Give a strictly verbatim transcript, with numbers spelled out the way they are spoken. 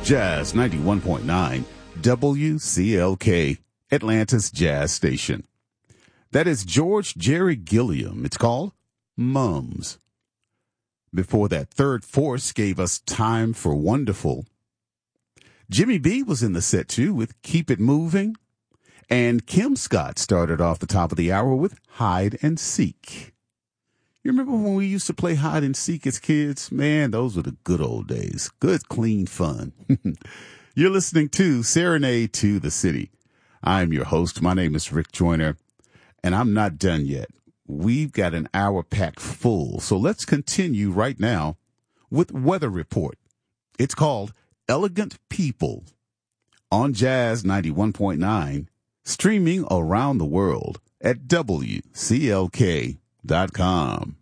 Jazz ninety-one point nine, W C L K, Atlanta's Jazz Station. That is George Jerry Gilliam. It's called Mums. Before that, Third Force gave us Time for Wonderful. Jimmy B was in the set too with Keep It Moving. And Kim Scott started off the top of the hour with Hide and Seek. You remember when we used to play hide and seek as kids? Man, those were the good old days. Good, clean fun. You're listening to Serenade to the City. I'm your host. My name is Rick Joyner, and I'm not done yet. We've got an hour packed full, so let's continue right now with Weather Report. It's called Elegant People on Jazz ninety-one point nine, streaming around the world at W C L K dot com.